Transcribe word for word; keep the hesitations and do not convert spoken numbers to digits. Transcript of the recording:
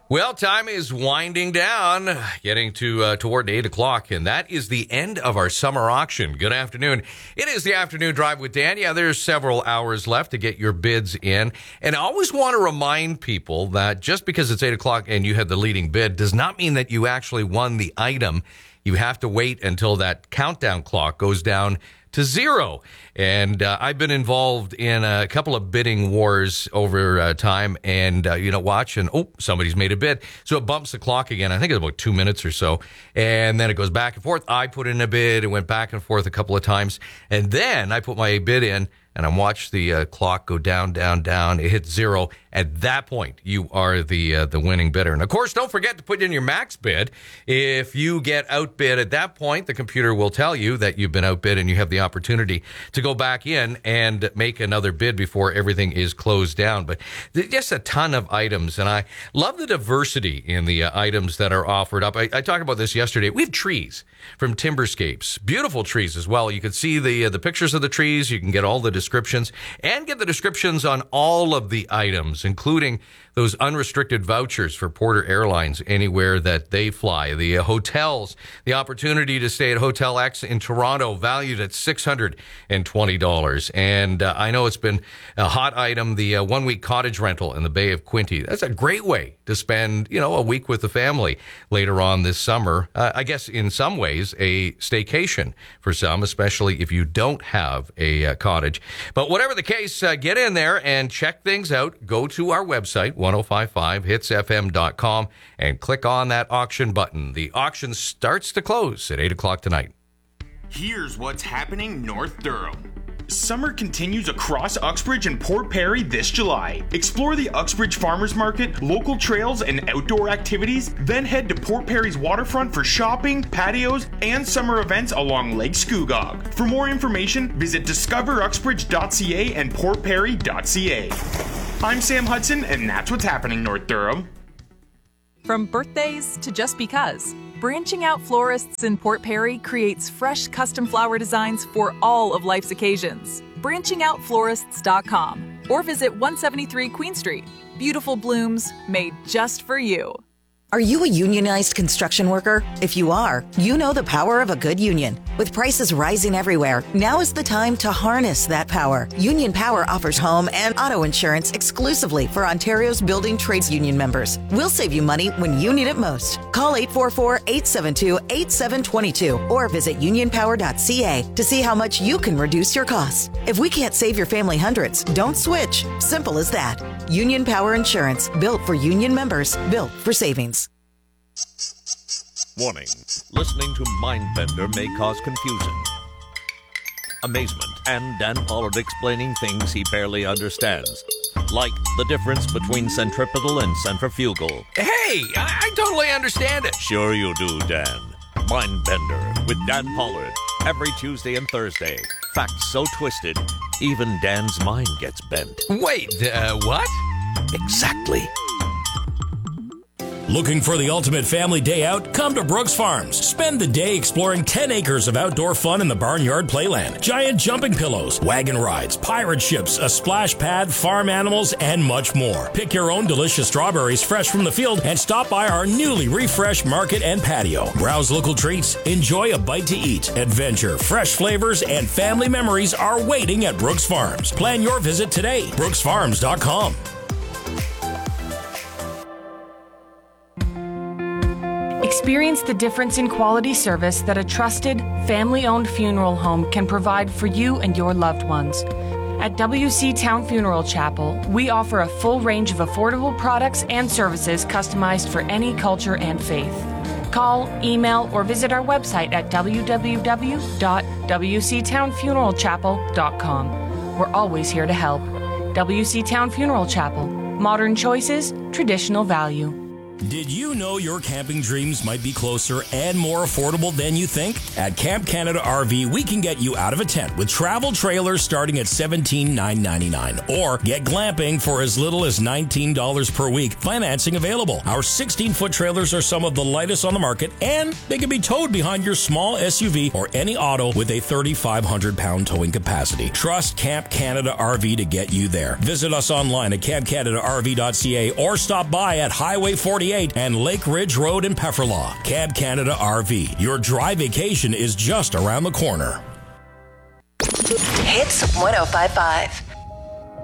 Well, time is winding down, getting to uh, toward eight o'clock, and that is the end of our summer auction. Good afternoon. It is the afternoon drive with Dan. Yeah, there's several hours left to get your bids in. And I always want to remind people that just because it's eight o'clock and you had the leading bid does not mean that you actually won the item. You have to wait until that countdown clock goes down to zero. And uh, I've been involved in a couple of bidding wars over uh, time, and, uh, you know, watch, and, oh, somebody's made a bid. So it bumps the clock again. I think it's about two minutes or so. And then it goes back and forth. I put in a bid. It went back and forth a couple of times. And then I put my bid in, and I watched the uh, clock go down, down, down. It hit zero. At that point, you are the uh, the winning bidder. And, of course, don't forget to put in your max bid. If you get outbid at that point, the computer will tell you that you've been outbid, and you have the opportunity to go back in and make another bid before everything is closed down. But there's just a ton of items, and I love the diversity in the uh, items that are offered up. I, I talked about this yesterday. We have trees from Timberscapes, beautiful trees as well. You can see the uh, the pictures of the trees. You can get all the descriptions and get the descriptions on all of the items, including those unrestricted vouchers for Porter Airlines anywhere that they fly. The uh, hotels, the opportunity to stay at Hotel X in Toronto, valued at six hundred twenty dollars. And uh, I know it's been a hot item, the uh, one-week cottage rental in the Bay of Quinte. That's a great way to spend, you know, a week with the family later on this summer. Uh, I guess in some ways a staycation for some, especially if you don't have a uh, cottage. But whatever the case, uh, get in there and check things out. Go to our website, ten fifty-five hits f m dot com, and click on that auction button. The auction starts to close at eight o'clock tonight. Here's what's happening North Durham. Summer continues across Uxbridge and Port Perry this July. Explore the Uxbridge Farmers Market, local trails, and outdoor activities. Then head to Port Perry's waterfront for shopping, patios, and summer events along Lake Scugog. For more information, visit discover uxbridge dot c a and port perry dot c a. I'm Sam Hudson, and that's what's happening North Durham. From birthdays to just because, Branching Out Florists in Port Perry creates fresh custom flower designs for all of life's occasions. branching out florists dot com or visit one seventy-three Queen Street. Beautiful blooms made just for you. Are you a unionized construction worker? If you are, you know the power of a good union. With prices rising everywhere, now is the time to harness that power. Union Power offers home and auto insurance exclusively for Ontario's building trades union members. We'll save you money when you need it most. Call eight four four, eight seven two, eight seven two two or visit union power dot c a to see how much you can reduce your costs. If we can't save your family hundreds, don't switch. Simple as that. Union Power Insurance, built for union members, built for savings. Warning, listening to Mindbender may cause confusion, amazement, and Dan Pollard explaining things he barely understands, like the difference between centripetal and centrifugal. Hey, I, I totally understand it. Sure you do, Dan. Mindbender with Dan Pollard, every Tuesday and Thursday. Facts so twisted, even Dan's mind gets bent. Wait, uh, what? Exactly. Looking for the ultimate family day out? Come to Brooks Farms. Spend the day exploring ten acres of outdoor fun in the barnyard playland. Giant jumping pillows, wagon rides, pirate ships, a splash pad, farm animals, and much more. Pick your own delicious strawberries fresh from the field and stop by our newly refreshed market and patio. Browse local treats, enjoy a bite to eat. Adventure, fresh flavors, and family memories are waiting at Brooks Farms. Plan your visit today. brooks farms dot com. Experience the difference in quality service that a trusted, family-owned funeral home can provide for you and your loved ones. At W C Town Funeral Chapel, we offer a full range of affordable products and services customized for any culture and faith. Call, email, or visit our website at w w w dot w c town funeral chapel dot com. We're always here to help. W C Town Funeral Chapel. Modern choices, traditional value. Did you know your camping dreams might be closer and more affordable than you think? At Camp Canada R V, we can get you out of a tent with travel trailers starting at seventeen thousand nine hundred ninety-nine dollars. Or get glamping for as little as nineteen dollars per week. Financing available. Our sixteen-foot trailers are some of the lightest on the market, and they can be towed behind your small S U V or any auto with a thirty-five hundred pound towing capacity. Trust Camp Canada R V to get you there. Visit us online at camp canada r v dot c a or stop by at Highway forty forty-eight and Lake Ridge Road in Pefferlaw. Cab Canada R V. Your dry vacation is just around the corner. Hits one oh five point five.